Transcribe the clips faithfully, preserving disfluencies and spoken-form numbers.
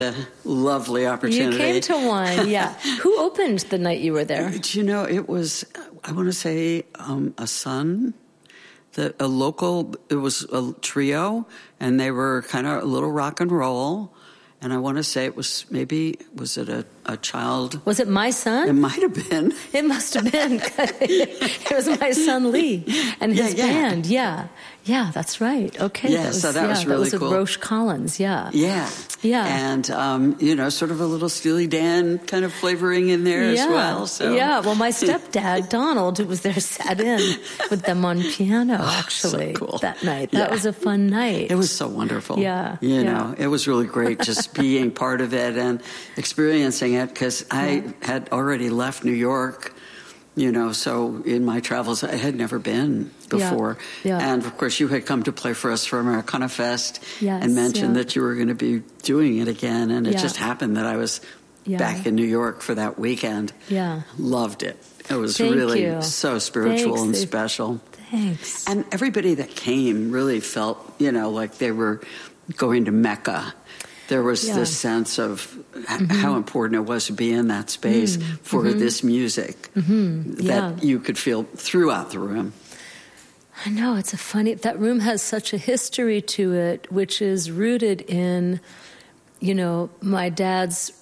A lovely opportunity. You came to one, yeah. Who opened the night you were there? You know, it was, I want to say, um, a son, the, a local, it was a trio, and they were kind of a little rock and roll. And I want to say it was maybe, was it a, a child? Was it My Son? It might have been. It must have been. It was My Son Lee and his yeah, yeah. band. Yeah. Yeah, that's right. Okay. Yeah, that was, so that yeah, was really that was cool. with Roche Collins, yeah. Yeah. Yeah. And, um, you know, sort of a little Steely Dan kind of flavoring in there yeah. as well. So. Yeah, well, my stepdad, Donald, who was there, sat in with them on piano, actually, so cool. that night. That yeah. was a fun night. It was so wonderful. Yeah. You yeah. know, it was really great just being part of it and experiencing it because I yeah. had already left New York, you know, so in my travels, I had never been before. Yeah. Yeah. And, of course, you had come to play for us for Americana Fest yes, and mentioned yeah. that you were going to be doing it again. And it yeah. just happened that I was yeah. back in New York for that weekend. Yeah. Loved it. It was Thank really you. so spiritual Thanks. and They, special. Thanks. And everybody that came really felt, you know, like they were going to Mecca. There was yeah. this sense of mm-hmm. how important it was to be in that space mm-hmm. for mm-hmm. this music mm-hmm. that yeah. you could feel throughout the room. I know, it's a funny, that room has such a history to it, which is rooted in, you know, my dad's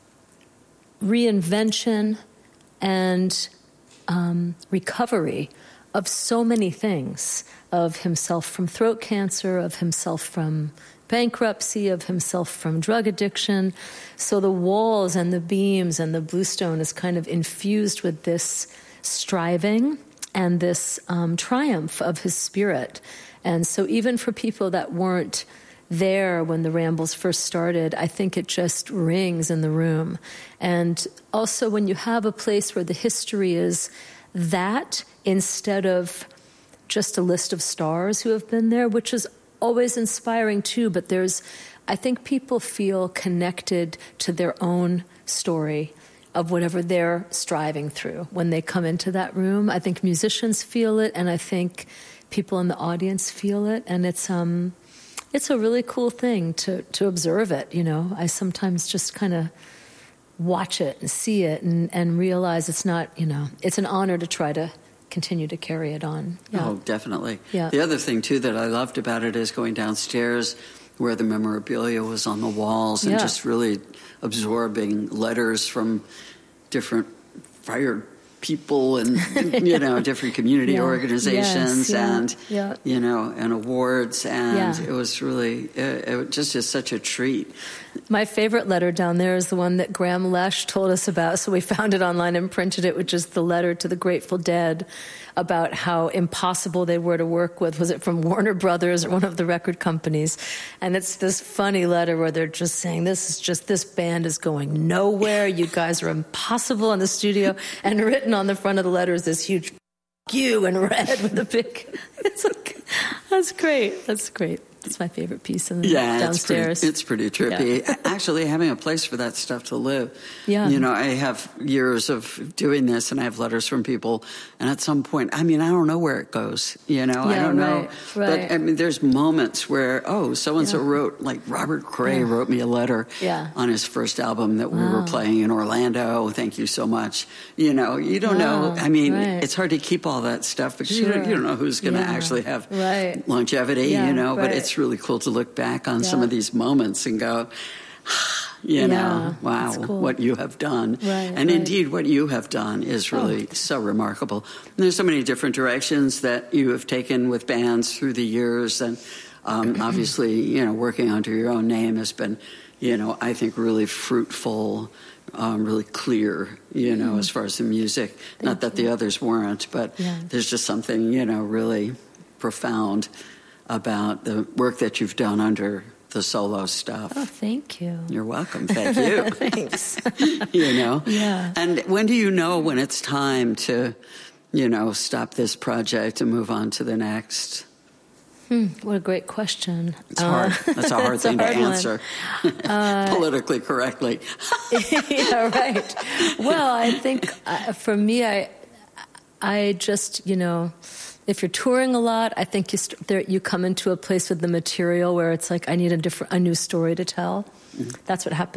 reinvention and um, recovery of so many things, of himself from throat cancer, of himself from bankruptcy, of himself from drug addiction. So the walls and the beams and the bluestone is kind of infused with this striving and this um, triumph of his spirit. And so even for people that weren't there when the Rambles first started, I think it just rings in the room. And also when you have a place where the history is that instead of just a list of stars who have been there, which is always inspiring too, but there's, I think people feel connected to their own story of whatever they're striving through when they come into that room. I think musicians feel it, and I think people in the audience feel it, and it's um, it's a really cool thing to to observe it. You know, I sometimes just kind of watch it and see it and, and realize it's not, you know, it's an honor to try to continue to carry it on. Yeah. Oh, definitely. Yeah. The other thing, too, that I loved about it is going downstairs where the memorabilia was on the walls and yeah. just really absorbing letters from different fire people and, you know, different community yeah. organizations yes, yeah. and, yeah. you know, and awards. And yeah. it was really, it, it just is such a treat. My favorite letter down there is the one that Graham Lesh told us about. So we found it online and printed it, which is the letter to the Grateful Dead about how impossible they were to work with. Was it from Warner Brothers or one of the record companies? And it's this funny letter where they're just saying, this is just, this band is going nowhere. You guys are impossible in the studio. And written on the front of the letter is this huge F you in red with a big, it's like, that's great. That's great. It's my favorite piece in the yeah, downstairs. It's pretty, it's pretty trippy. Yeah. Actually, having a place for that stuff to live. Yeah. You know, I have years of doing this, and I have letters from people, and at some point, I mean, I don't know where it goes. You know, yeah, I don't right, know. Right. But, I mean, there's moments where, oh, so-and-so yeah. wrote, like Robert Cray yeah. wrote me a letter yeah. on his first album that we wow. were playing in Orlando. Thank you so much. You know, you don't wow. know. I mean, right. it's hard to keep all that stuff because sure. you, don't, you don't know who's going to yeah. actually have right. longevity, yeah, you know, right. but it's really cool to look back on yeah. some of these moments and go, you yeah, know, wow, cool. what you have done. Right, and right. indeed, what you have done is really oh. so remarkable. And there's so many different directions that you have taken with bands through the years. And um, obviously, you know, working under your own name has been, you know, I think really fruitful, um, really clear, you know, mm. as far as the music. Thank Not that you. the others weren't, but yeah. there's just something, you know, really profound about the work that you've done under the solo stuff. Oh, thank you. You're welcome. Thank you. Thanks. You know? Yeah. And when do you know when it's time to, you know, stop this project and move on to the next? Hmm, what a great question. It's hard. Uh, That's a hard thing a hard to answer uh, politically correctly. Yeah, right. Well, I think uh, for me, I, I just, you know, if you're touring a lot, I think you st- there, you come into a place with the material where it's like, I need a different, a new story to tell. That's what happened.